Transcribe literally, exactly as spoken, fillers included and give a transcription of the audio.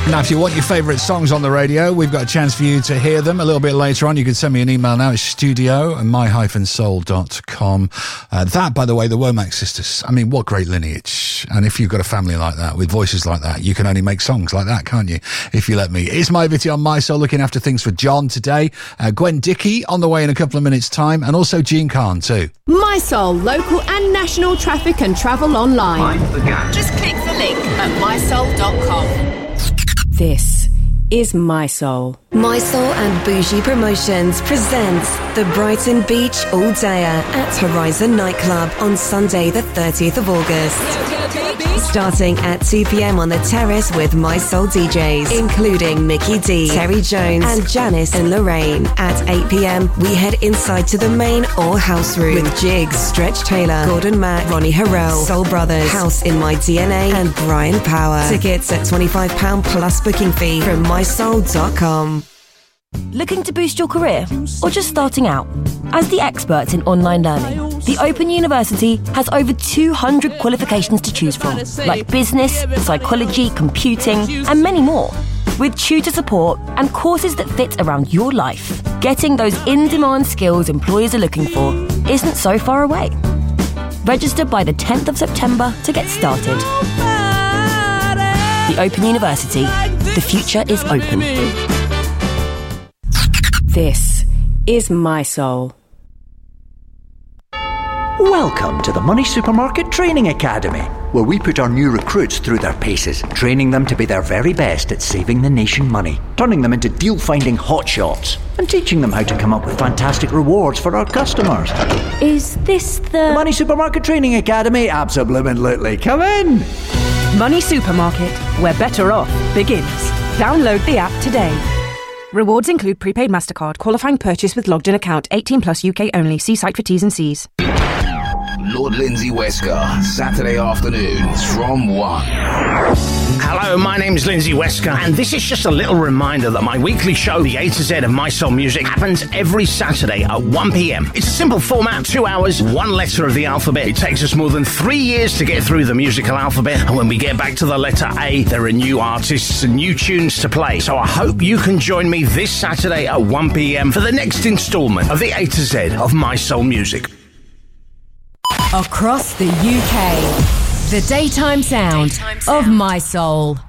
Now, if you want your favourite songs on the radio, we've got a chance for you to hear them a little bit later on. You can send me an email now. It's studio at my dash soul dot com. Uh, that, by the way, the Womack sisters. I mean, what great lineage. And if you've got a family like that, with voices like that, you can only make songs like that, can't you? If you let me. It's My Vitty on My Soul, looking after things for John today. Uh, Gwen Dickey on the way in a couple of minutes' time. And also Gene Khan, too. My Soul, local and national traffic and travel online. Mind the gap. Just click the link at my soul dot com. This is My Soul. My Soul and Bougie Promotions presents the Brighton Beach All Dayer at Horizon Nightclub on Sunday the thirtieth of August. Starting at two p.m. on the terrace with My Soul D Js, including Mickey D, Terry Jones and Janice and Lorraine. At eight p.m. we head inside to the main or house room with Jigs, Stretch Taylor, Gordon Mack, Ronnie Harrell, Soul Brothers, House in My D N A and Brian Power. Tickets at twenty-five pounds plus booking fee from my soul dot com. Looking to boost your career or just starting out? As the experts in online learning, the Open University has over two hundred qualifications to choose from, like business, psychology, computing, and many more. With tutor support and courses that fit around your life, getting those in-demand skills employers are looking for isn't so far away. Register by the tenth of September to get started. The Open University. The future is open. This is My Soul. Welcome to the Money Supermarket Training Academy, where we put our new recruits through their paces, training them to be their very best at saving the nation money, turning them into deal-finding hotshots, and teaching them how to come up with fantastic rewards for our customers. Is this the... The Money Supermarket Training Academy? Absolutely. Come in! Money Supermarket, where better off begins. Download the app today. Rewards include prepaid MasterCard, qualifying purchase with logged-in account, eighteen plus U K only. See site for T's and C's. Lord Lindsay Wesker, Saturday afternoons from one. Hello, my name's Lindsay Wesker, and this is just a little reminder that my weekly show, The A to Z of My Soul Music, happens every Saturday at one p.m. It's a simple format, two hours, one letter of the alphabet. It takes us more than three years to get through the musical alphabet, and when we get back to the letter A, there are new artists and new tunes to play. So I hope you can join me this Saturday at one p.m. for the next instalment of The A to Z of My Soul Music. Across the U K, the daytime sound, daytime sound. of My Soul.